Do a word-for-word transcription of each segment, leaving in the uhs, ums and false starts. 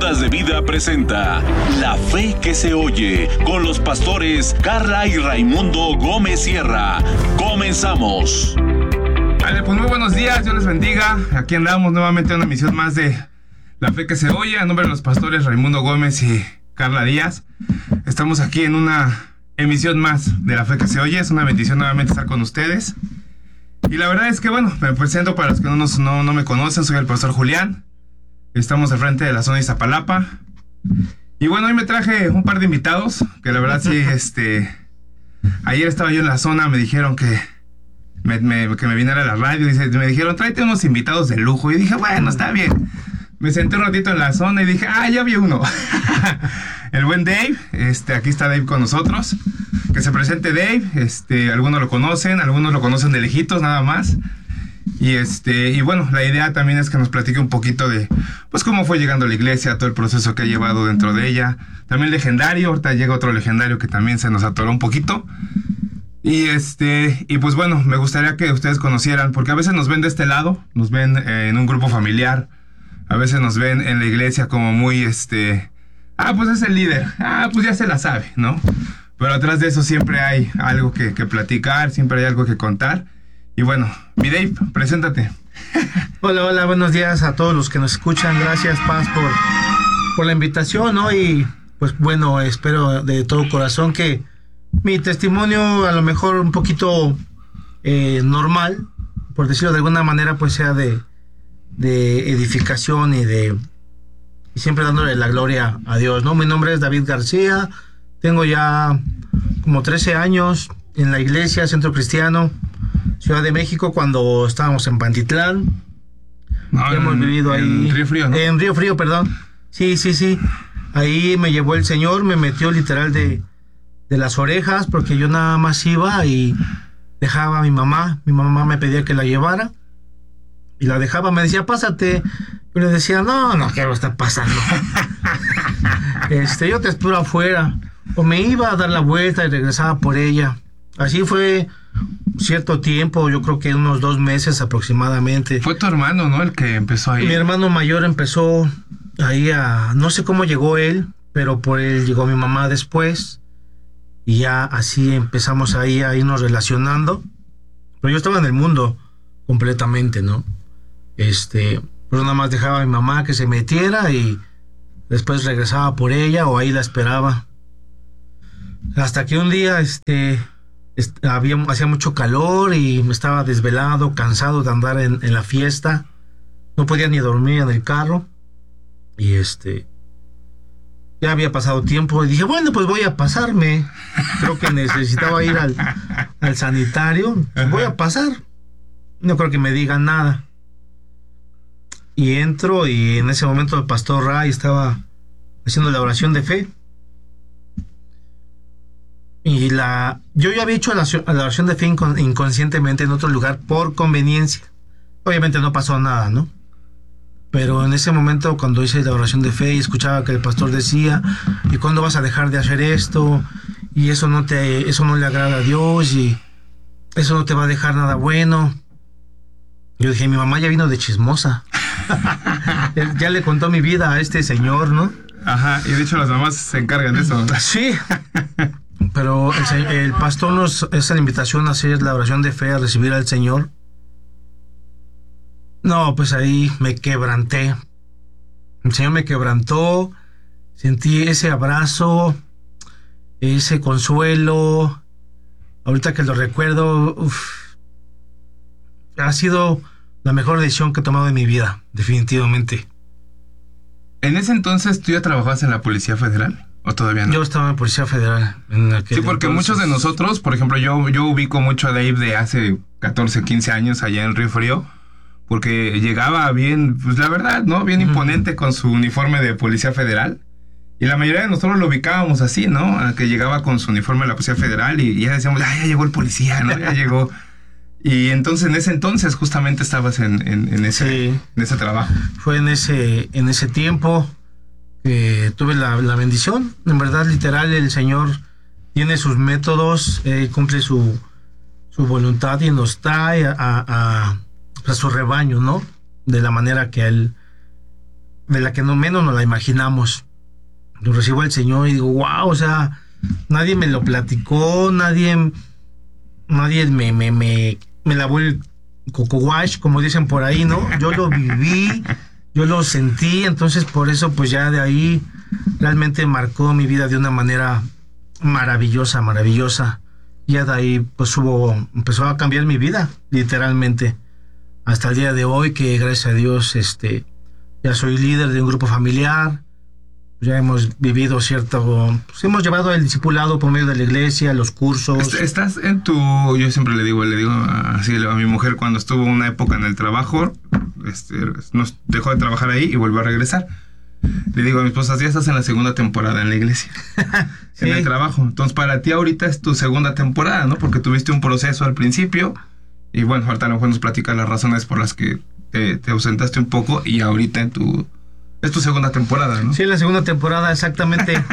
Ondas de Vida presenta La Fe que se oye con los pastores Carla y Raimundo Gómez Sierra. Comenzamos. Vale, pues muy buenos días, Dios les bendiga. Aquí andamos nuevamente en una emisión más de La Fe que se oye. A nombre de los pastores Raimundo Gómez y Carla Díaz, estamos aquí en una emisión más de La Fe que se oye. Es una bendición nuevamente estar con ustedes. Y la verdad es que, bueno, me presento para los que no, nos, no, no me conocen. Soy el pastor Julián. Estamos al frente de la zona de Iztapalapa. Y bueno, hoy me traje un par de invitados, que la verdad sí, este... Ayer estaba yo en la zona, me dijeron que me, me, que me viniera a la radio, y me dijeron, tráete unos invitados de lujo. Y dije, bueno, está bien. Me senté un ratito en la zona y dije, ah, ya vi uno. El buen Dave, este, aquí está Dave con nosotros. Que se presente Dave, este, algunos lo conocen, algunos lo conocen de lejitos nada más. Y este, y bueno, la idea también es que nos platique un poquito de, pues, cómo fue llegando a la iglesia, todo el proceso que ha llevado dentro de ella. También legendario, ahorita llega otro legendario que también se nos atoró un poquito. Y este, y pues bueno, me gustaría que ustedes conocieran, porque a veces nos ven de este lado, nos ven eh, en un grupo familiar, a veces nos ven en la iglesia como muy, este, ah, pues es el líder, ah, pues ya se la sabe, ¿no? Pero atrás de eso siempre hay algo que, que platicar, siempre hay algo que contar. Y bueno, mi Dave, preséntate. Hola, hola, buenos días a todos los que nos escuchan. Gracias, Paz, por, por la invitación, ¿no? Y pues bueno, espero de todo corazón que mi testimonio, a lo mejor un poquito eh, normal, por decirlo de alguna manera, pues sea de, de edificación y de y siempre dándole la gloria a Dios, ¿no? Mi nombre es David García, tengo ya como trece años en la iglesia Centro Cristiano Ciudad de México, cuando estábamos en Pantitlán. No, hemos en, vivido ahí. En Río Frío, ¿no? En Río Frío, perdón. Sí, sí, sí. Ahí me llevó el Señor, me metió literal de, de las orejas, porque yo nada más iba y dejaba a mi mamá. Mi mamá me pedía que la llevara y la dejaba. Me decía, pásate. Yo le decía, no, no quiero estar pasando. este, yo te espero afuera. O me iba a dar la vuelta y regresaba por ella. Así fue cierto tiempo, yo creo que unos dos meses aproximadamente. Fue tu hermano, ¿no? El que empezó ahí. Mi hermano mayor empezó ahí a... No sé cómo llegó él, pero por él llegó mi mamá después. Y ya así empezamos ahí a irnos relacionando. Pero yo estaba en el mundo completamente, ¿no? Este... Pues nada más dejaba a mi mamá que se metiera y después regresaba por ella o ahí la esperaba. Hasta que un día, este... Había, hacía mucho calor y me estaba desvelado, cansado de andar en, en la fiesta. No podía ni dormir en el carro. Y este... Ya había pasado tiempo y dije, bueno, pues voy a pasarme. Creo que necesitaba ir al, al sanitario. Pues voy a pasar. No creo que me digan nada. Y entro y en ese momento el pastor Ray estaba haciendo la oración de fe. Y la yo ya había hecho la, la oración de fe incon, inconscientemente en otro lugar por conveniencia. Obviamente no pasó nada, ¿no? Pero en ese momento, cuando hice la oración de fe y escuchaba que el pastor decía, ¿y cuándo vas a dejar de hacer esto? Y eso no te eso no le agrada a Dios y eso no te va a dejar nada bueno. Yo dije, mi mamá ya vino de chismosa. Ya le contó mi vida a este señor, ¿no? Ajá, y de hecho las mamás se encargan de eso. Sí. Pero el, el pastor nos hace la invitación a hacer la oración de fe, a recibir al Señor. No, pues ahí me quebranté. El Señor me quebrantó. Sentí ese abrazo, ese consuelo. Ahorita que lo recuerdo, uf, ha sido la mejor decisión que he tomado en mi vida, definitivamente. ¿En ese entonces tú ya trabajabas en la Policía Federal? ¿O todavía no? Yo estaba en Policía Federal. En aquel sí, porque entonces... muchos de nosotros, por ejemplo, yo, yo ubico mucho a Dave de hace catorce, quince años allá en Río Frío, porque llegaba bien, pues la verdad, ¿no? Bien imponente uh-huh. con su uniforme de Policía Federal. Y la mayoría de nosotros lo ubicábamos así, ¿no? A que llegaba con su uniforme de la Policía Federal y, y ya decíamos, ah, ya llegó el policía, ¿no? Ya llegó. Y entonces, en ese entonces, justamente estabas en, en, en, ese, sí. en ese trabajo. Fue en ese, en ese tiempo... Eh, tuve la, la bendición, en verdad, literal, el Señor tiene sus métodos, eh, cumple su, su voluntad y nos trae a, a, a, a su rebaño, ¿no? De la manera que Él de la que no menos nos la imaginamos. Lo recibo al Señor y digo, wow, o sea, nadie me lo platicó, nadie, nadie me, me, me, me lavó el coco wash, como dicen por ahí, ¿no? Yo lo viví, yo lo sentí, entonces por eso pues ya de ahí realmente marcó mi vida de una manera maravillosa, maravillosa. Ya de ahí pues hubo, empezó a cambiar mi vida, literalmente, hasta el día de hoy, que gracias a Dios, este, ya soy líder de un grupo familiar. Ya hemos vivido cierto, pues hemos llevado el discipulado por medio de la iglesia, los cursos. Estás en tu, yo siempre le digo, le digo así a mi mujer cuando estuvo una época en el trabajo, este, nos dejó de trabajar ahí y volvió a regresar. Le digo a mi esposa, ya estás en la segunda temporada en la iglesia, sí. En el trabajo. Entonces para ti ahorita es tu segunda temporada, ¿no? Porque tuviste un proceso al principio y bueno, ahorita a lo mejor nos platicas las razones por las que te, te ausentaste un poco y ahorita en tu... Es tu segunda temporada, ¿no? Sí, la segunda temporada, exactamente.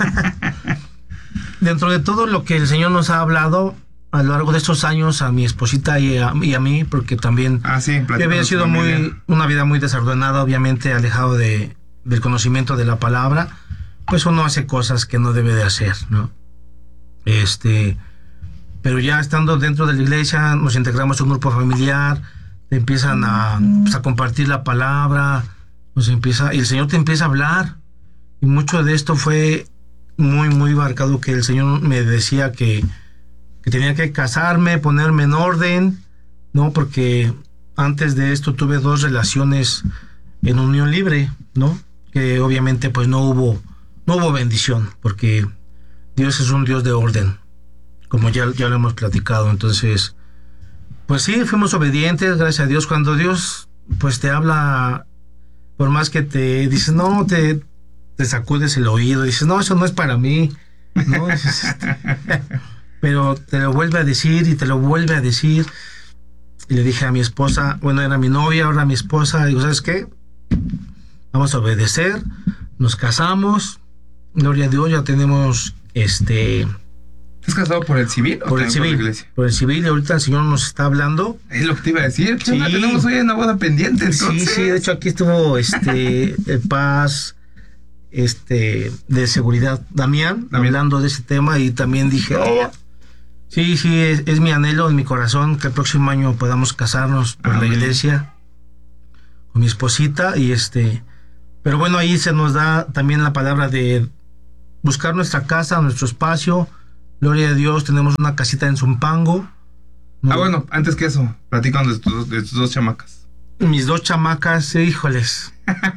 Dentro de todo lo que el Señor nos ha hablado a lo largo de estos años, a mi esposita y a, y a mí, porque también ah, sí, yo había sido muy, una vida muy desordenada, obviamente alejado de, del conocimiento de la palabra, pues uno hace cosas que no debe de hacer, ¿no? Este, pero ya estando dentro de la iglesia, nos integramos a un grupo familiar, te empiezan a, pues, a compartir la palabra. Pues empieza, y el Señor te empieza a hablar, y mucho de esto fue muy, muy marcado, que el Señor me decía que, que tenía que casarme, ponerme en orden, ¿no? Porque antes de esto tuve dos relaciones en unión libre, ¿no? Que obviamente pues no hubo, no hubo bendición, porque Dios es un Dios de orden, como ya, ya lo hemos platicado. Entonces, pues sí, fuimos obedientes, gracias a Dios. Cuando Dios pues te habla, por más que te dices, no, te, te sacudes el oído, dices, no, eso no es para mí, ¿no? Dices, este, pero te lo vuelve a decir y te lo vuelve a decir. Y le dije a mi esposa, bueno, era mi novia, ahora mi esposa, digo, ¿sabes qué? Vamos a obedecer, nos casamos, gloria a Dios, ya tenemos, este... ¿Estás casado por el civil? Por el civil, por, por el civil, y ahorita el Señor nos está hablando. Es lo que te iba a decir, sí. Tenemos hoy una boda pendiente, entonces. Sí, sí, de hecho aquí estuvo este el Paz, este, de seguridad, Damián, Damián, hablando de ese tema, y también dije, oh, sí, sí, es, es mi anhelo en mi corazón que el próximo año podamos casarnos por ah, la iglesia, con mi esposita, y este, pero bueno, ahí se nos da también la palabra de buscar nuestra casa, nuestro espacio. Gloria a Dios, tenemos una casita en Zumpango. ¿No? Ah, bueno, antes que eso, platican de tus, de tus dos chamacas. Mis dos chamacas, híjoles.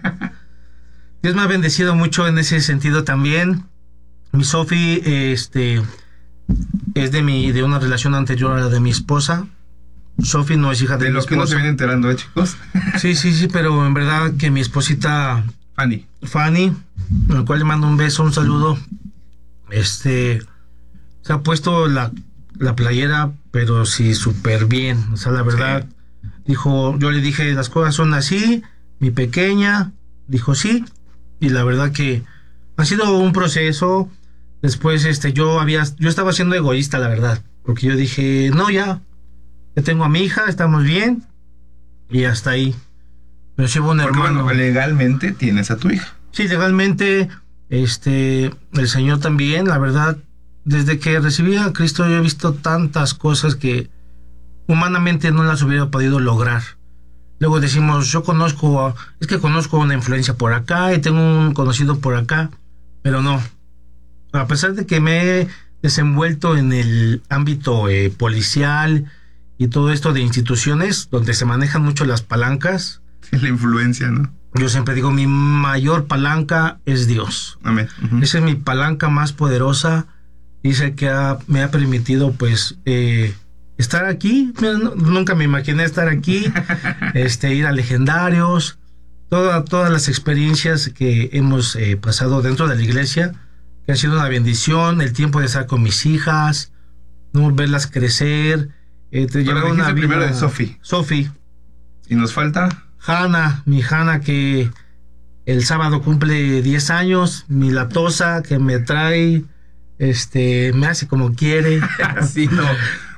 Dios me ha bendecido mucho en ese sentido también. Mi Sofi, este, es de mi, de una relación anterior a la de mi esposa. Sofi no es hija de, de mi los esposa. Que no se vienen enterando, ¿eh, chicos? Sí, sí, sí, pero en verdad que mi esposita Fanny, Fanny, al cual le mando un beso, un saludo. Este, se ha puesto la, la playera, pero sí súper bien. O sea, la verdad, sí. Dijo, yo le dije, las cosas son así. Mi pequeña dijo sí, y la verdad que ha sido un proceso. Después, este, yo había, yo estaba siendo egoísta, la verdad, porque yo dije, no, ya, ya tengo a mi hija, estamos bien, y hasta ahí. Pero sí hubo un porque, hermano. Bueno, legalmente tienes a tu hija. Sí, legalmente, este, el Señor también, la verdad, desde que recibí a Cristo yo he visto tantas cosas que humanamente no las hubiera podido lograr. Luego decimos, yo conozco, es que conozco una influencia por acá y tengo un conocido por acá, pero no. A pesar de que me he desenvuelto en el ámbito eh, policial y todo esto de instituciones donde se manejan mucho las palancas. Sí, la influencia, ¿no? Yo siempre digo, mi mayor palanca es Dios. Amén. Uh-huh. Esa es mi palanca más poderosa. Dice que ha, me ha permitido, pues, eh, estar aquí. Mira, no, nunca me imaginé estar aquí. este, ir a legendarios. Toda, todas las experiencias que hemos eh, pasado dentro de la iglesia, que ha sido una bendición. El tiempo de estar con mis hijas, no verlas crecer. Eh, te Pero llevar una vida. Primero de Sofi. Sofi. ¿Y nos falta? Hanna, mi Hanna, que el sábado cumple diez años, mi latosa, que me trae, este, me hace como quiere. Así no.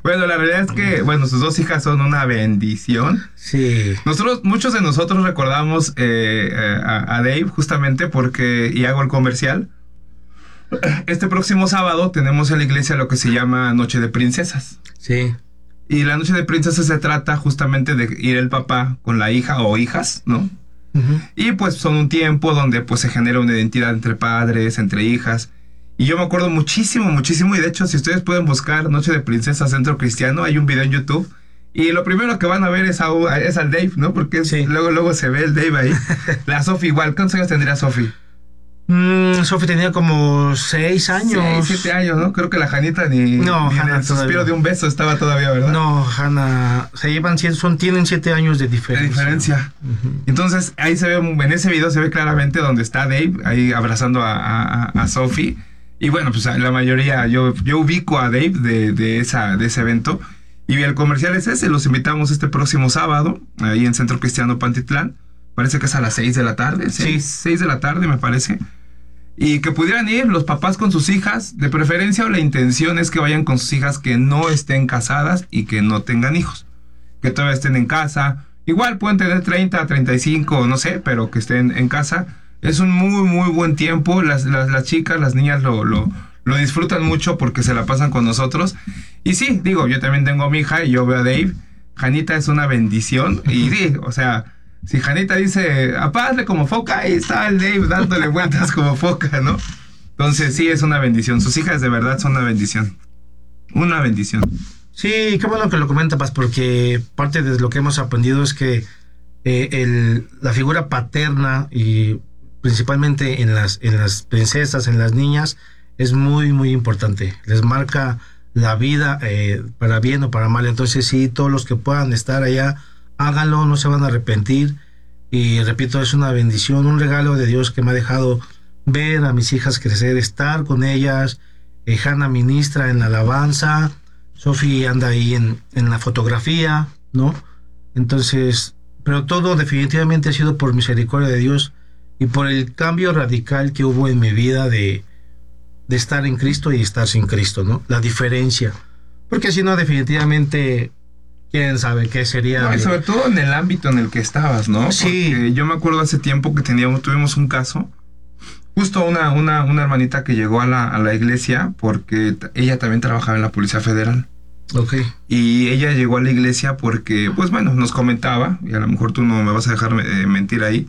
Bueno, la realidad es que, bueno, sus dos hijas son una bendición. Sí. Nosotros, muchos de nosotros recordamos eh, a, a Dave justamente porque, y hago el comercial, este próximo sábado tenemos en la iglesia lo que se llama Noche de Princesas. Sí. Y la Noche de Princesas se trata justamente de ir el papá con la hija o hijas, ¿no? Uh-huh. Y pues son un tiempo donde pues se genera una identidad entre padres, entre hijas. Y yo me acuerdo muchísimo, muchísimo. Y de hecho, si ustedes pueden buscar Noche de Princesa Centro Cristiano, hay un video en YouTube. Y lo primero que van a ver es, a, es al Dave, ¿no? Porque sí. luego, luego se ve el Dave ahí. La Sofi igual. ¿Cuántos años tendría Sofi? Mm, Sofi tenía como seis años. Seis, siete años, ¿no? Creo que la Janita ni, no, ni en el suspiro todavía. De un beso estaba todavía, ¿verdad? No, Hanna, se llevan, son, tienen siete años de diferencia. De diferencia. Uh-huh. Entonces, ahí se ve, en ese video se ve claramente donde está Dave, ahí abrazando a, a, a Sofi. Y bueno, pues la mayoría, yo, yo ubico a Dave de, de, esa, de ese evento. Y el comercial es ese, los invitamos este próximo sábado, ahí en Centro Cristiano Pantitlán. Parece que es a las seis de la tarde, seis, sí. seis de la tarde me parece. Y que pudieran ir los papás con sus hijas, de preferencia, o la intención es que vayan con sus hijas que no estén casadas y que no tengan hijos. Que todavía estén en casa. Igual pueden tener treinta, treinta y cinco, no sé, pero que estén en casa. Es un muy, muy buen tiempo. Las, las, las chicas, las niñas lo, lo, lo disfrutan mucho porque se la pasan con nosotros. Y sí, digo, yo también tengo a mi hija y yo veo a Dave. Janita es una bendición. Y sí, o sea, si Janita dice, apázle como foca, ahí está el Dave dándole vueltas como foca, ¿no? Entonces sí, es una bendición. Sus hijas de verdad son una bendición. Una bendición. Sí, qué bueno que lo comenta, Paz, porque parte de lo que hemos aprendido es que eh, el, la figura paterna, y principalmente en las, en las princesas, en las niñas, es muy, muy importante. Les marca la vida, eh, para bien o para mal. Entonces sí, todos los que puedan estar allá, háganlo, no se van a arrepentir. Y repito, es una bendición, un regalo de Dios que me ha dejado ver a mis hijas crecer, estar con ellas. eh, Hanna ministra en la alabanza, Sofi anda ahí en, en la fotografía, ¿no? Entonces, pero todo definitivamente ha sido por misericordia de Dios y por el cambio radical que hubo en mi vida de, de estar en Cristo y estar sin Cristo, ¿no? La diferencia. Porque si no, definitivamente, quién sabe qué sería. No, y sobre todo en el ámbito en el que estabas, ¿no? Sí. Porque yo me acuerdo hace tiempo que teníamos, tuvimos un caso, justo una, una, una hermanita que llegó a la, a la iglesia porque t- ella también trabajaba en la Policía Federal. Ok. Y ella llegó a la iglesia porque, pues bueno, nos comentaba, y a lo mejor tú no me vas a dejar eh, mentir ahí,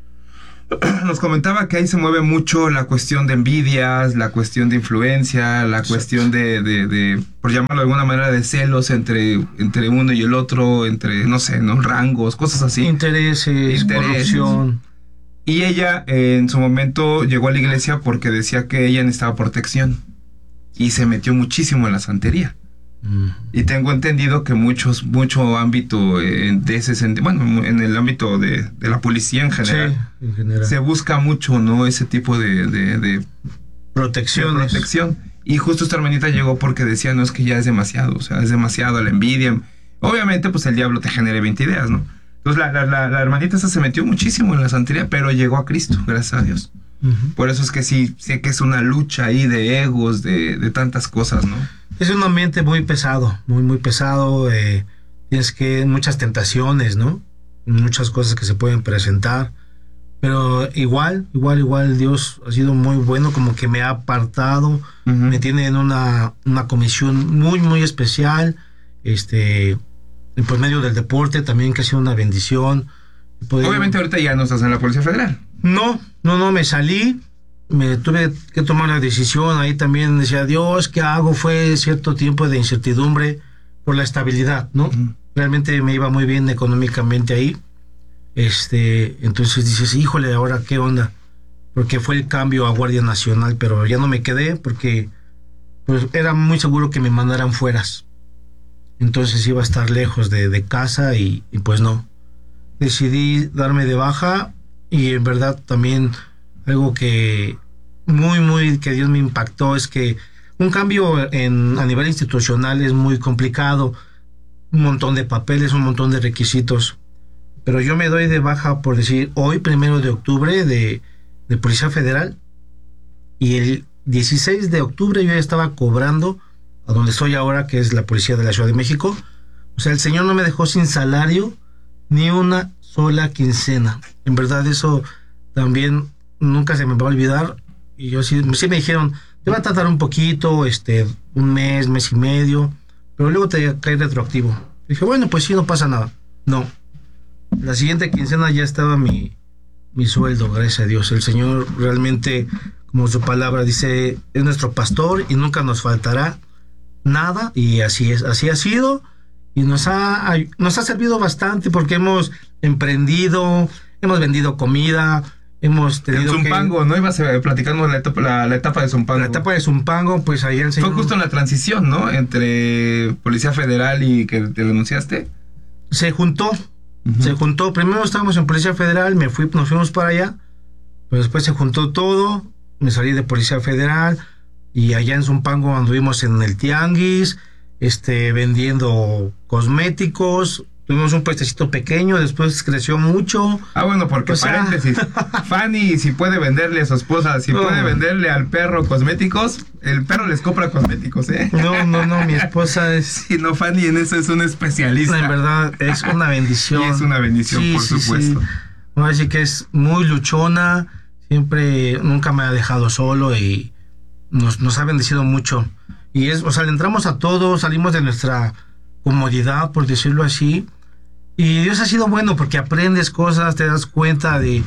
nos comentaba que ahí se mueve mucho la cuestión de envidias, la cuestión de influencia, la Exacto. cuestión de, de, de, por llamarlo de alguna manera, de celos entre, entre uno y el otro, entre, no sé, ¿no? Rangos, cosas así. Intereses, Intereses. corrupción. Y ella eh, en su momento llegó a la iglesia porque decía que ella necesitaba protección. Y se metió muchísimo en la santería. Mm. Y tengo entendido que muchos, mucho ámbito eh, de ese sentido, bueno, en el ámbito de, de la policía en general, Sí, en general. se busca mucho, ¿no? Ese tipo de, de, de, Protecciones. de protección. Y justo esta hermanita llegó porque decía, no, es que ya es demasiado, o sea, es demasiado la envidia. Obviamente, pues el diablo te genera veinte ideas, ¿no? Entonces la, la, la, la hermanita esa se metió muchísimo en la santería, pero llegó a Cristo, gracias a Dios. Uh-huh. Por eso es que sí, sé que es una lucha ahí de egos, de, de tantas cosas, ¿no? Es un ambiente muy pesado, muy, muy pesado. Eh, tienes que, muchas tentaciones, ¿no? Muchas cosas que se pueden presentar. Pero igual, igual, igual, Dios ha sido muy bueno, como que me ha apartado, Uh-huh. me tiene en una, una comisión muy, muy especial. Este, por medio del deporte también, que ha sido una bendición. Poder... Obviamente ahorita ya no estás en la Policía Federal. No, no, no, me salí, me tuve que tomar la decisión, ahí también decía, Dios, ¿qué hago? Fue cierto tiempo de incertidumbre por la estabilidad, ¿no? Uh-huh. Realmente me iba muy bien económicamente ahí, este, entonces dices, híjole, ¿ahora qué onda? Porque fue el cambio a Guardia Nacional, pero ya no me quedé porque pues era muy seguro que me mandaran fueras, entonces iba a estar lejos de, de casa y, y pues no, decidí darme de baja. Y en verdad también algo que muy, muy, que Dios me impactó es que un cambio en, a nivel institucional es muy complicado, un montón de papeles, un montón de requisitos, pero yo me doy de baja, por decir, hoy, primero de octubre, de, de Policía Federal, y el dieciséis de octubre yo ya estaba cobrando a donde estoy ahora, que es la policía de la Ciudad de México. O sea, el Señor no me dejó sin salario ni una sola quincena. En verdad, eso también nunca se me va a olvidar. Y yo sí, sí me dijeron, te va a tardar un poquito, este, un mes, mes y medio, pero luego te cae retroactivo. Dije, bueno, pues sí, no pasa nada. No. La siguiente quincena ya estaba mi, mi sueldo, gracias a Dios. El Señor realmente, como su palabra dice, es nuestro pastor y nunca nos faltará nada. Y así es, así ha sido. Y nos ha, nos ha servido bastante porque hemos emprendido, hemos vendido comida, hemos tenido en Zumpango, que... ¿no? Ibas a platicarnos la etapa, la, la etapa de Zumpango. La etapa de Zumpango, pues ahí el Señor... Fue justo en la transición, ¿no? Entre Policía Federal y que te denunciaste. Se juntó, uh-huh. se juntó. Primero estábamos en Policía Federal, me fui, nos fuimos para allá, pero después se juntó todo, me salí de Policía Federal y allá en Zumpango anduvimos en el tianguis, este, vendiendo cosméticos. Tuvimos un puestecito pequeño, después creció mucho. Ah, bueno, porque o sea... paréntesis, Fanny, si puede venderle a su esposa, si no. puede venderle al perro cosméticos, el perro les compra cosméticos, ¿eh? No, no, no, mi esposa es... Sí, no, Fanny en eso es una especialista. En verdad, es una bendición. Y es una bendición, sí, por sí, supuesto. Sí. No, así que es muy luchona, siempre, nunca me ha dejado solo y nos, nos ha bendecido mucho. Y es, o sea, le entramos a todo, salimos de nuestra comodidad, por decirlo así. Y Dios ha sido bueno porque aprendes cosas, te das cuenta de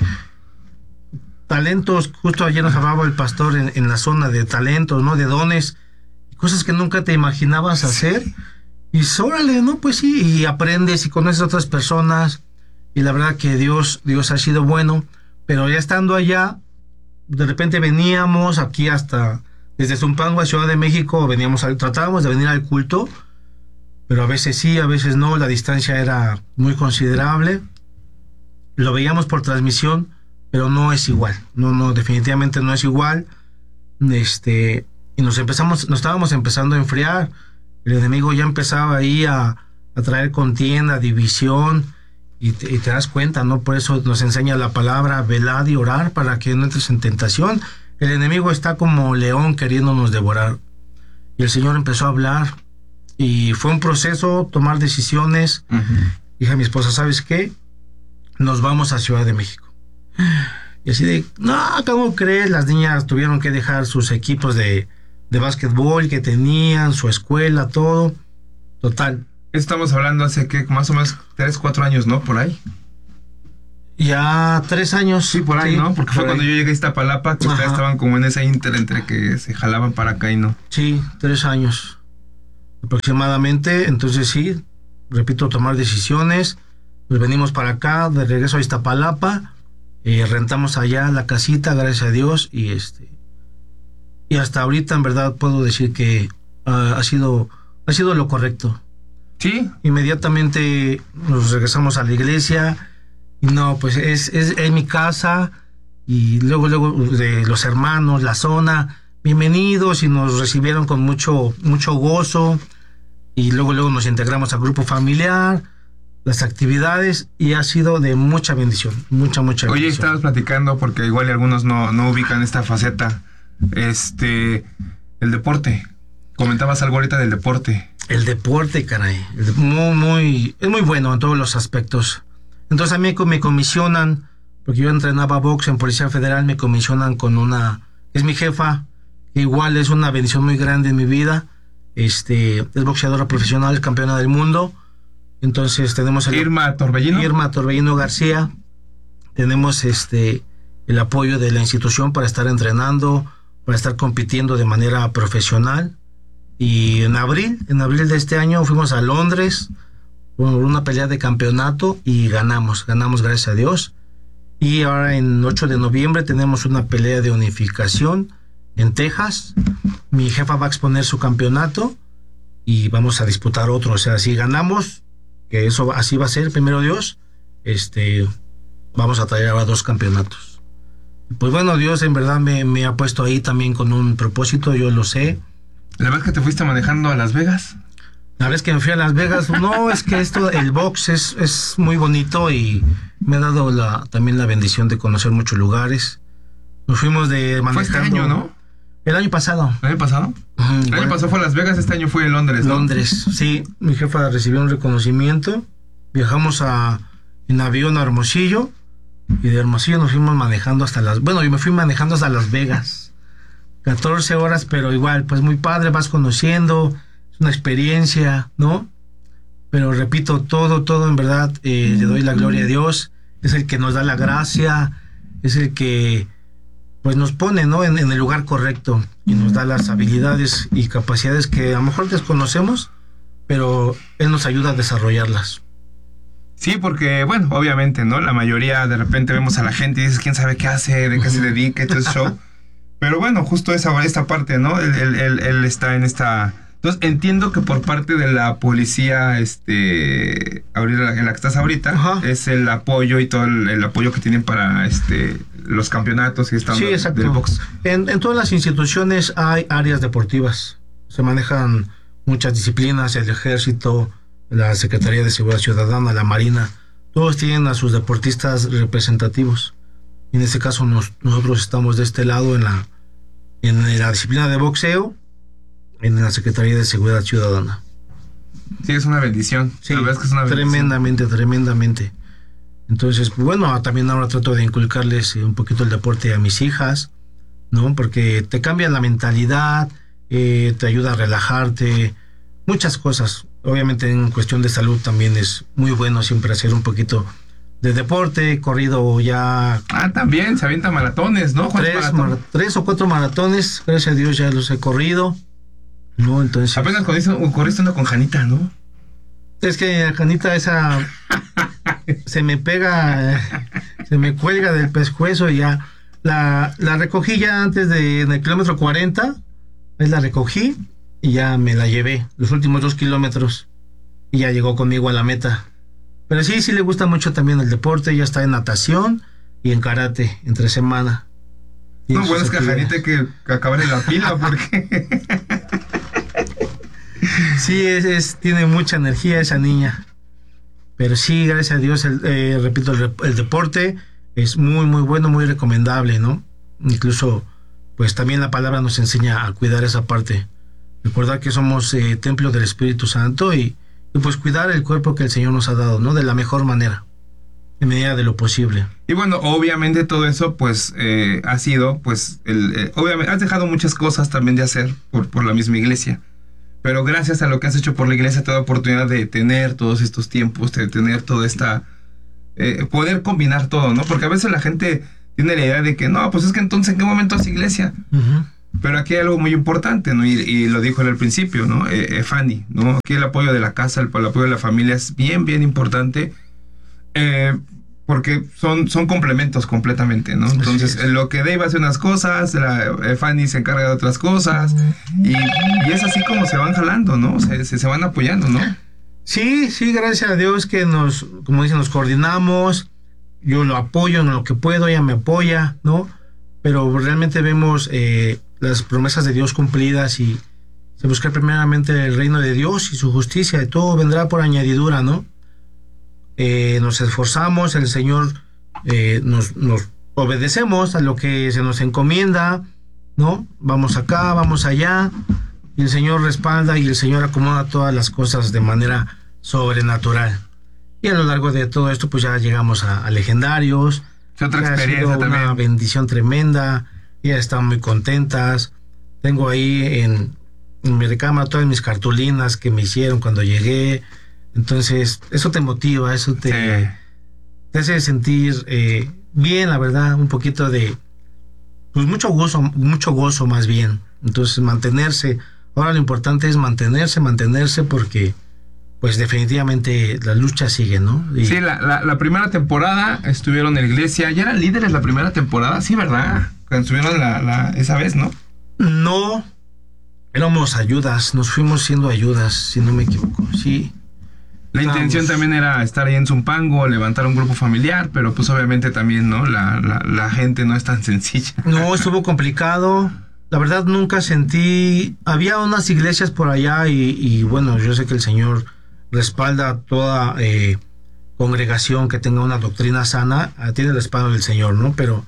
talentos. Justo ayer nos hablaba el pastor en, en la zona de talentos, ¿no? De dones, cosas que nunca te imaginabas hacer. Y órale, ¿no? Pues sí, y aprendes y conoces a otras personas. Y la verdad que Dios, Dios ha sido bueno. Pero ya estando allá, de repente veníamos aquí hasta, desde Zumpango a Ciudad de México, veníamos a, tratábamos de venir al culto. Pero a veces sí, a veces no, la distancia era muy considerable. Lo veíamos por transmisión, pero no es igual. No, no, definitivamente no es igual. Este, y nos empezamos, nos estábamos empezando a enfriar. El enemigo ya empezaba ahí a, a traer contienda, división, y te, y te das cuenta, ¿no? Por eso nos enseña la palabra, velad y orar para que no entres en tentación. El enemigo está como león queriéndonos devorar. Y el Señor empezó a hablar. Y fue un proceso, tomar decisiones. Uh-huh. Dije a mi esposa, ¿sabes qué? Nos vamos a Ciudad de México. Y así de, no, ¿cómo crees? Las niñas tuvieron que dejar sus equipos de, de básquetbol que tenían, su escuela, todo. Total. Estamos hablando hace que más o menos tres, cuatro años, ¿no? Por ahí. Ya tres años. Sí, por ahí, sí, ¿no? Porque fue ahí. Cuando yo llegué a Iztapalapa, que ustedes estaban como en ese inter entre que se jalaban para acá y no. Sí, tres años. Aproximadamente, entonces sí, repito, tomar decisiones. Pues venimos para acá, de regreso a Iztapalapa, eh, rentamos allá la casita, gracias a Dios, y este y hasta ahorita en verdad puedo decir que uh, ha sido ha sido lo correcto. Sí. Inmediatamente nos regresamos a la iglesia y no, pues es, es, es mi casa, y luego luego de los hermanos, la zona, bienvenidos, y nos recibieron con mucho mucho gozo, y luego luego nos integramos al grupo familiar, las actividades, y ha sido de mucha bendición, mucha mucha bendición. Oye, estabas platicando, porque igual algunos no, no ubican esta faceta, este, el deporte. Comentabas algo ahorita del deporte. El deporte, caray, el, muy, muy, es muy bueno en todos los aspectos. Entonces a mí me comisionan, porque yo entrenaba box en Policía Federal, me comisionan con una, es mi jefa, igual es una bendición muy grande en mi vida. Este, es boxeadora profesional, campeona del mundo. Entonces tenemos el, Irma Torbellino. Irma Torbellino García. Tenemos este el apoyo de la institución para estar entrenando, para estar compitiendo de manera profesional. Y en abril, en abril de este año fuimos a Londres por una pelea de campeonato y ganamos, ganamos gracias a Dios. Y ahora en ocho de noviembre tenemos una pelea de unificación en Texas. Mi jefa va a exponer su campeonato y vamos a disputar otro. O sea, si ganamos, que eso así va a ser, primero Dios, este, vamos a traer ahora dos campeonatos. Pues bueno, Dios en verdad me, me ha puesto ahí también con un propósito, yo lo sé. ¿La vez que te fuiste manejando a Las Vegas? La vez que me fui a Las Vegas, no, es que esto, el box es, es muy bonito y me ha dado la, también la bendición de conocer muchos lugares. Nos fuimos de manejando. Fue este año, ¿no? El año pasado. ¿El año pasado? Ujú, El bueno. año pasado fue Las Vegas, este año fue Londres, ¿no? Londres, sí. Mi jefa recibió un reconocimiento. Viajamos a, en avión a Hermosillo. Y de Hermosillo nos fuimos manejando hasta las... Bueno, yo me fui manejando hasta Las Vegas. catorce horas, pero igual, pues muy padre, vas conociendo. Es una experiencia, ¿no? Pero repito, todo, todo en verdad, eh, le doy la gloria a Dios. Es el que nos da la gracia. Es el que, pues nos pone, ¿no? En, en el lugar correcto. Y nos da las habilidades y capacidades que a lo mejor desconocemos, pero Él nos ayuda a desarrollarlas. Sí, porque, bueno, obviamente, ¿no? La mayoría de repente vemos a la gente y dices, ¿quién sabe qué hace? ¿De qué se dedica? Todo ese show. Pero bueno, justo esa, esta parte, ¿no? Él, él, él, él está en esta... Entonces, entiendo que por parte de la policía, este... ahorita, en la que estás ahorita, Ajá. es el apoyo y todo el, el apoyo que tienen para, este... los campeonatos y están Sí, exacto. del box. En, en todas las instituciones hay áreas deportivas. Se manejan muchas disciplinas, el ejército, la Secretaría de Seguridad Ciudadana, la Marina. Todos tienen a sus deportistas representativos. En este caso nos, nosotros estamos de este lado en la, en la disciplina de boxeo, en la Secretaría de Seguridad Ciudadana. Sí, es una bendición. Sí, la verdad es que es una bendición. tremendamente, tremendamente. Entonces, pues, bueno, también ahora trato de inculcarles un poquito el deporte a mis hijas, ¿no? Porque te cambia la mentalidad, eh, te ayuda a relajarte, muchas cosas. Obviamente en cuestión de salud también es muy bueno siempre hacer un poquito de deporte, corrido ya... Ah, también, se avientan maratones, ¿no? ¿Cuántos Tres, maratones? mara- tres o cuatro maratones, gracias a Dios ya los he corrido, ¿no? Entonces... Apenas corriste, corriste uno con Janita, ¿no? Es que la canita esa se me pega, eh, se me cuelga del pescuezo y ya. La, la recogí ya antes de en el kilómetro cuarenta, ahí la recogí y ya me la llevé los últimos dos kilómetros y ya llegó conmigo a la meta. Pero sí, sí le gusta mucho también el deporte, ya está en natación y en karate entre semana. Y No, en bueno, sus es que a actividades. Janita hay que, que acabarle la pila porque... Sí, es, es- tiene mucha energía esa niña. Pero sí, gracias a Dios, el, eh, repito, el, el deporte es muy, muy bueno, muy recomendable, ¿no? Incluso, pues también la palabra nos enseña a cuidar esa parte. Recordar que somos eh, templo del Espíritu Santo y, y pues cuidar el cuerpo que el Señor nos ha dado, ¿no? De la mejor manera, en medida de lo posible. Y bueno, obviamente todo eso pues eh, ha sido, pues, el, eh, obviamente has dejado muchas cosas también de hacer por, por la misma iglesia. Pero gracias a lo que has hecho por la iglesia te da oportunidad de tener todos estos tiempos, de tener toda esta... Eh, poder combinar todo, ¿no? Porque a veces la gente tiene la idea de que no, pues es que entonces ¿en qué momento hace iglesia? Uh-huh. Pero aquí hay algo muy importante, ¿no? Y, y lo dijo él al principio, ¿no? Eh, eh, Fanny, ¿no? Aquí el apoyo de la casa, el, el apoyo de la familia es bien, bien importante. Eh, porque son, son complementos completamente, ¿no? Entonces, es. en lo que Dave hace unas cosas, la, eh, Fanny se encarga de otras cosas, y, y es así como se van jalando, ¿no? Se, se, se van apoyando, ¿no? Sí, sí, gracias a Dios que nos, como dicen, nos coordinamos. Yo lo apoyo en lo que puedo, ella me apoya, ¿no? Pero realmente vemos eh, las promesas de Dios cumplidas y se busca primeramente el reino de Dios y su justicia, y todo vendrá por añadidura, ¿no? Eh, nos esforzamos, el Señor eh, nos, nos obedecemos a lo que se nos encomienda, ¿no? Vamos acá, vamos allá, y el Señor respalda y el Señor acomoda todas las cosas de manera sobrenatural. Y a lo largo de todo esto, pues ya llegamos a, a legendarios. Es otra que ha experiencia sido una también. bendición tremenda. Ellas están muy contentas. Tengo ahí en, en mi recámara todas mis cartulinas que me hicieron cuando llegué. Entonces, eso te motiva, eso te, Sí. te hace sentir eh, bien, la verdad, un poquito de, pues mucho gozo, mucho gozo más bien. Entonces, mantenerse. Ahora lo importante es mantenerse, mantenerse porque, pues definitivamente la lucha sigue, ¿no? Y Sí, la, la, la primera temporada estuvieron en la iglesia. ¿Ya eran líderes la primera temporada? Sí, ¿verdad? Cuando estuvieron la, la, esa vez, ¿no? no éramos ayudas, nos fuimos siendo ayudas, si no me equivoco, sí. La Vamos. intención también era estar ahí en Zumpango, levantar un grupo familiar, pero pues obviamente también, ¿no? La, la, la gente no es tan sencilla. No, estuvo complicado. La verdad nunca sentí... Había unas iglesias por allá y, y bueno, yo sé que el Señor respalda a toda eh, congregación que tenga una doctrina sana. Ah, tiene el respaldo del Señor, ¿no? Pero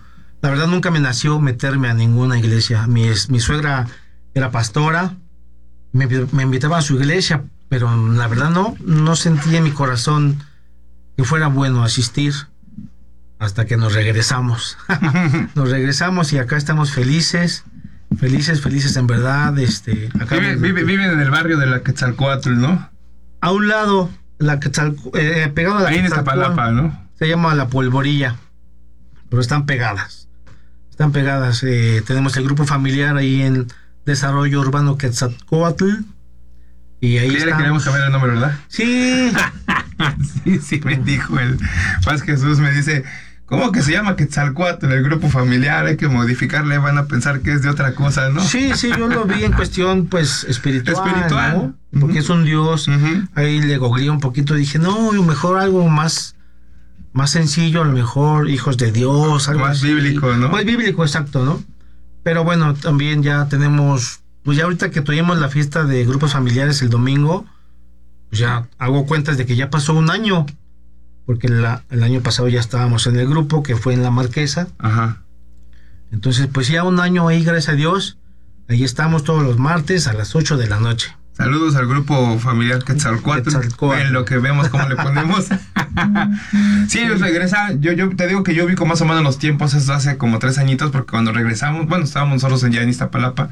la verdad nunca me nació meterme a ninguna iglesia. Mi, mi suegra era pastora, me, me invitaba a su iglesia, pero la verdad no, no sentí en mi corazón que fuera bueno asistir hasta que nos regresamos. Nos regresamos y acá estamos felices, felices, felices en verdad. Este, acá Vive, vive, viven en el barrio de la Quetzalcóatl, ¿no? A un lado, la Quetzalcóatl, eh, pegado a la Ahí en Iztapalapa, ¿no? Se llama La Polvorilla, pero están pegadas. Están pegadas. Eh, tenemos el grupo familiar ahí en Desarrollo Urbano Quetzalcóatl. Y ahí ya le queremos cambiar el nombre, ¿verdad? Sí. sí, sí, me dijo el Paz Jesús, me dice, ¿cómo que se llama Quetzalcóatl el grupo familiar? Hay que modificarle, van a pensar que es de otra cosa, ¿no? Sí, sí, yo lo vi en cuestión, pues, espiritual, espiritual, ¿no? Porque uh-huh. es un dios. Uh-huh. Ahí le googleé un poquito, dije, no, mejor algo más, más sencillo, a lo mejor hijos de Dios, algo más así. bíblico, ¿no? Más bíblico, exacto, ¿no? Pero bueno, también ya tenemos, pues ya ahorita que tuvimos la fiesta de grupos familiares el domingo, pues ya hago cuentas de que ya pasó un año, porque la, el año pasado ya estábamos en el grupo, que fue en La Marquesa. Ajá. Entonces, pues ya un año ahí, gracias a Dios, ahí estamos todos los martes a las ocho de la noche. Saludos al grupo familiar Quetzalcóatl, Quetzalcóatl. En lo que vemos, cómo le ponemos. Sí, ellos regresan. Yo, yo te digo que yo vi con más o menos los tiempos, eso hace como tres añitos, porque cuando regresamos, bueno, estábamos nosotros en ya en Iztapalapa.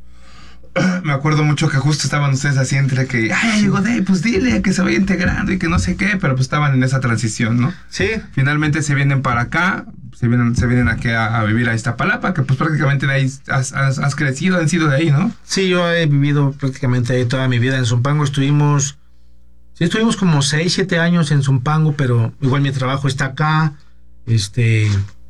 Me acuerdo mucho que justo estaban ustedes así entre que, ay, llegó de, pues dile que se vaya integrando y que no sé qué, pero pues estaban en esa transición, ¿no? Sí. Finalmente se vienen para acá, se vienen, se vienen aquí a, a vivir a Iztapalapa, que pues prácticamente de ahí has, has, has crecido, han sido de ahí, ¿no? Sí, yo he vivido prácticamente ahí toda mi vida. En Zumpango estuvimos, sí, estuvimos como seis, siete años en Zumpango, pero igual mi trabajo está acá, este,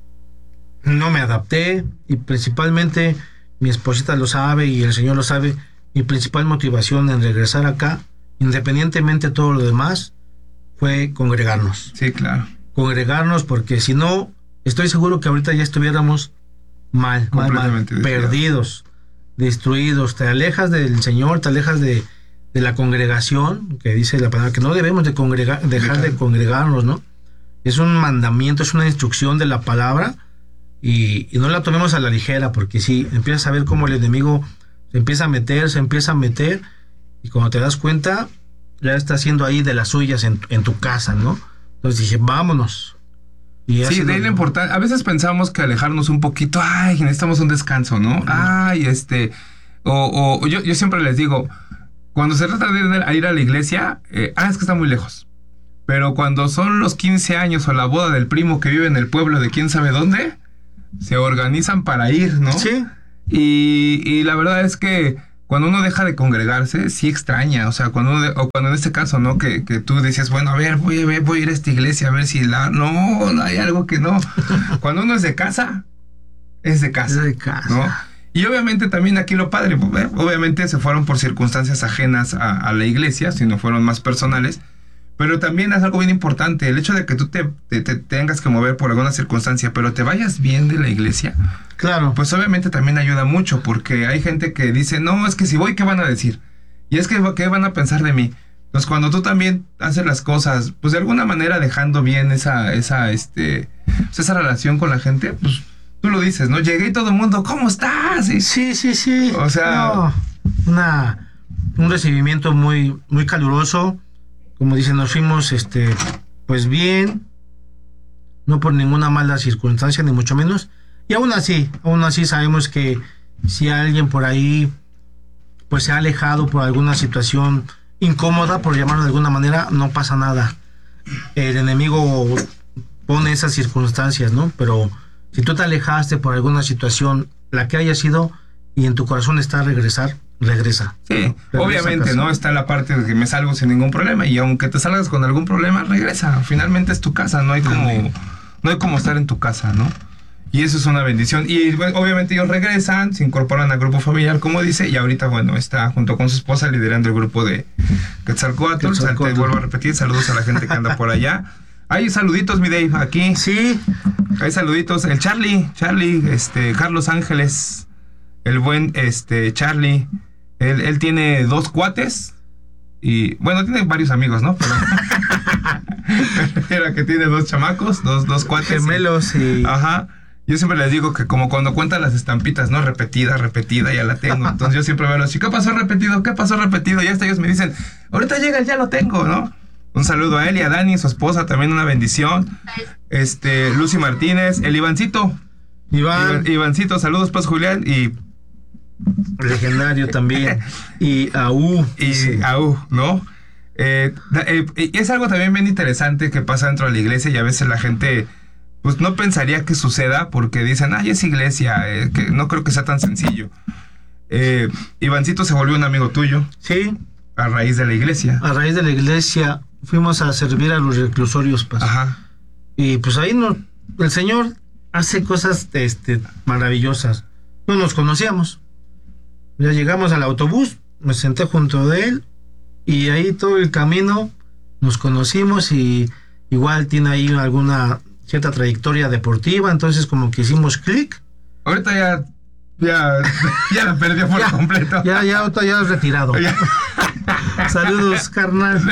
no me adapté y principalmente... Mi esposita lo sabe y el Señor lo sabe. Mi principal motivación en regresar acá, independientemente de todo lo demás, fue congregarnos. Sí, claro. Congregarnos, porque si no, estoy seguro que ahorita ya estuviéramos mal, mal, mal, perdidos, destruidos. Te alejas del Señor, te alejas de, de la congregación, que dice la palabra, que no debemos de congregar, dejar de congregarnos, ¿no? Es un mandamiento, es una instrucción de la palabra. Y, y no la tomemos a la ligera, porque si sí, empiezas a ver cómo el enemigo se empieza a meter, se empieza a meter, y cuando te das cuenta, ya está haciendo ahí de las suyas en, en tu casa, ¿no? Entonces dije, vámonos. Y sí, de ahí la importancia. A veces pensamos que alejarnos un poquito, ay, necesitamos un descanso, ¿no? Ay, este, o, o yo, yo siempre les digo, cuando se trata de ir a, ir a la iglesia, eh, ah, es que está muy lejos. Pero cuando son los quince años o la boda del primo que vive en el pueblo de quién sabe dónde, se organizan para ir, ¿no? Sí. Y, y la verdad es que cuando uno deja de congregarse, sí extraña. O sea, cuando uno de, o cuando en este caso, ¿no? Que, que tú decías, bueno, a ver, voy a ver, voy a ir a esta iglesia a ver si la... No, no hay algo que no. Cuando uno es de casa, es de casa. Es de casa. ¿No? Y obviamente también aquí lo padre, obviamente se fueron por circunstancias ajenas a, a la iglesia, sino fueron más personales. Pero también es algo bien importante, el hecho de que tú te, te, te tengas que mover por alguna circunstancia, pero te vayas bien de la iglesia. Claro. Pues obviamente también ayuda mucho, porque hay gente que dice, no, es que si voy, ¿qué van a decir? Y es que, ¿qué van a pensar de mí? Entonces, cuando tú también haces las cosas, pues de alguna manera dejando bien esa, esa, este, pues esa relación con la gente, pues tú lo dices, ¿no? Llegué y todo el mundo, ¿cómo estás? Y, sí, sí, sí. O sea... No, una, un recibimiento muy, muy caluroso. Como dicen, nos fuimos, este, pues bien, no por ninguna mala circunstancia, ni mucho menos. Y aún así, aún así sabemos que si alguien por ahí, pues se ha alejado por alguna situación incómoda, por llamarlo de alguna manera, no pasa nada. El enemigo pone esas circunstancias, ¿no? Pero si tú te alejaste por alguna situación, la que haya sido, y en tu corazón está regresar, regresa. Sí, regresa obviamente, ¿no? Está la parte de que me salgo sin ningún problema, y aunque te salgas con algún problema, regresa. Finalmente es tu casa, no hay como, no hay como estar en tu casa, ¿no? Y eso es una bendición. Y bueno, obviamente ellos regresan, se incorporan al grupo familiar, como dice, y ahorita, bueno, está junto con su esposa liderando el grupo de Quetzalcóatl. Te vuelvo a repetir, saludos a la gente que anda por allá. Hay saluditos, mi Dave, aquí. Sí. Hay saluditos. El Charlie, Charlie, este, Carlos Ángeles, el buen, este, Charlie. Él, él tiene dos cuates y, bueno, tiene varios amigos, ¿no? Pero era que tiene dos chamacos, dos, dos cuates. Gemelos y... Ajá. Yo siempre les digo que como cuando cuentan las estampitas, ¿no? Repetida, repetida, ya la tengo. Entonces yo siempre veo a los chicos, ¿qué pasó repetido? ¿Qué pasó repetido? Y hasta ellos me dicen, ahorita llega, ya lo tengo, ¿no? Un saludo a él y a Dani, su esposa, también una bendición. Este, Lucy Martínez, el Ivancito. Iván. Iván, Ivancito, saludos, pues Julián, y... Legendario también. Y Aú. Y Sí. Aú, ¿no? Eh, eh, eh, es algo también bien interesante que pasa dentro de la iglesia y a veces la gente pues no pensaría que suceda porque dicen, ay, es iglesia, eh, que no creo que sea tan sencillo. Eh, Ivancito se volvió un amigo tuyo Sí, a raíz de la iglesia. a raíz de la iglesia fuimos a servir a los reclusorios, pues. Ajá. Y pues ahí no, el Señor hace cosas este, maravillosas. No nos conocíamos. Ya llegamos al autobús, me senté junto de él y ahí todo el camino nos conocimos y igual tiene ahí alguna cierta trayectoria deportiva, entonces como que hicimos clic. Ahorita ya ya, ya la perdió por Ya, completo. Ya, ya, ahorita ya es retirado. Ya. Saludos, carnal.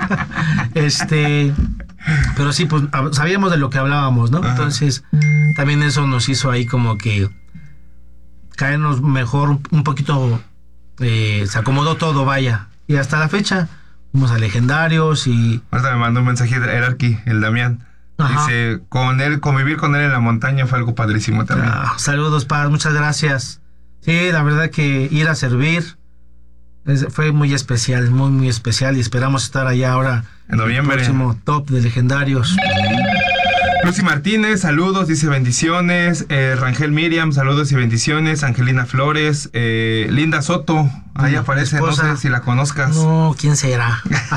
Este, pero sí, pues hab- sabíamos de lo que hablábamos, ¿no? Ajá. Entonces, también eso nos hizo ahí como que caernos mejor, un poquito, eh, se acomodó todo, vaya. Y hasta la fecha, fuimos a Legendarios y... Ahorita me mandó un mensaje de Erarqui, el Damián. Ajá. Dice, con él, convivir con él en la montaña fue algo padrísimo también. Ah, saludos, Paz, muchas gracias. Sí, la verdad que ir a servir es- fue muy especial, muy, muy especial y esperamos estar allá ahora. En noviembre. El próximo top de Legendarios. Lucy Martínez, saludos, dice bendiciones. Eh, Rangel Miriam, saludos y bendiciones. Angelina Flores, eh, Linda Soto, ahí Mi aparece, esposa. no sé si la conozcas. No, ¿quién será?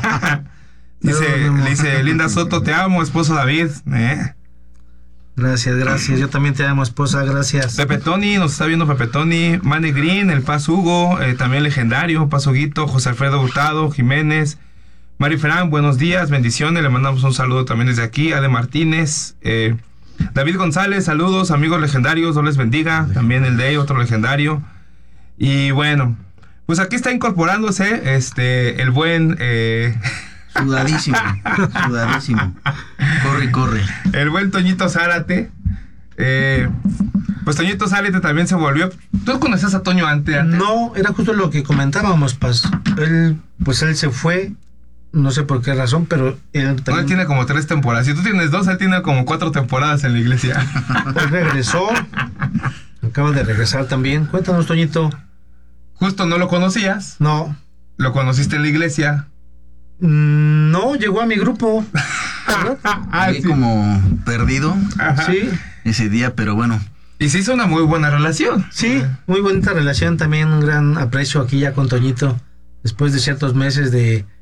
dice, No, no, no. le dice, Linda Soto, te amo, esposo David. Eh. Gracias, gracias. Yo también te amo, esposa, gracias. Pepe Tony, nos está viendo Pepe Tony. Mane Green, el Paz Hugo, eh, también legendario, Paz Huguito, José Alfredo Hurtado, Jiménez. Mari Fran, buenos días, bendiciones, le mandamos un saludo también desde aquí. Ade Martínez, eh, David González, saludos, amigos legendarios, Dios les bendiga. También el de otro legendario. Y bueno, pues aquí está incorporándose este el buen eh, Sudadísimo, sudadísimo. Corre, corre. el buen Toñito Zárate. Eh, pues Toñito Zárate también se volvió. ¿Tú conocías a Toño antes? antes? No, era justo lo que comentábamos, Paz. Él, pues él se fue, no sé por qué razón, pero él No, él también tiene como tres temporadas. Si tú tienes dos, él tiene como cuatro temporadas en la iglesia. él regresó. Acaba de regresar también. Cuéntanos, Toñito. Justo no lo conocías. No, Lo conociste en la iglesia. mm, no, llegó a mi grupo. Ah, Llegué sí. como perdido Ajá. Sí, ese día, pero bueno. Y se hizo una muy buena relación. sí, muy bonita relación también, un gran aprecio aquí ya con Toñito. Después de ciertos meses de,